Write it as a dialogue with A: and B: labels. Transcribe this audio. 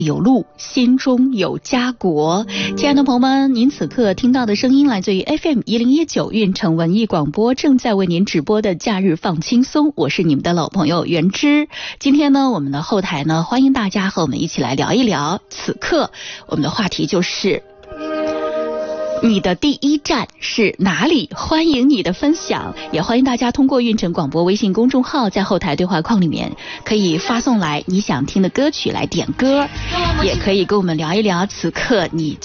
A: 有路，心中有家国。亲爱的朋友们，您此刻听到的声音来自于 FM1019 运城文艺广播，正在为您直播的假日放轻松，我是你们的老朋友袁之。今天呢，我们的后台呢，欢迎大家和我们一起来聊一聊。此刻我们的话题就是你的第一站是哪里？欢迎你的分享，也欢迎大家通过运城广播微信公众号在后台对话框里面可以发送来你想听的歌曲来点歌，也可以跟我们聊一聊此刻你